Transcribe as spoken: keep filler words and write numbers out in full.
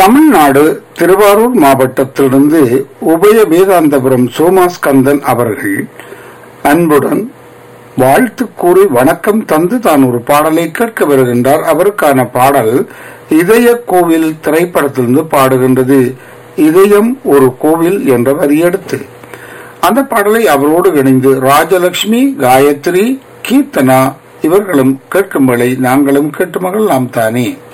தமிழ்நாடு திருவாரூர் மாவட்டத்திலிருந்து உபய வேதாந்தபுரம் சோமாஸ்கந்தன் அவர்கள் அன்புடன் வாழ்த்து கூறி வணக்கம் தந்து தான் ஒரு பாடலை கேட்க வருகின்றார். அவருக்கான பாடல் இதய கோவில் திரைப்படத்திலிருந்து பாடுகின்றது. இதயம் ஒரு கோவில் என்ற வரியெடுத்து அந்த பாடலை அவரோடு இணைந்து ராஜலட்சுமி, காயத்ரி, கீர்த்தனா இவர்களும் கேட்கும் வேளை நாங்களும் கேட்டு மகிழலாம் தானே.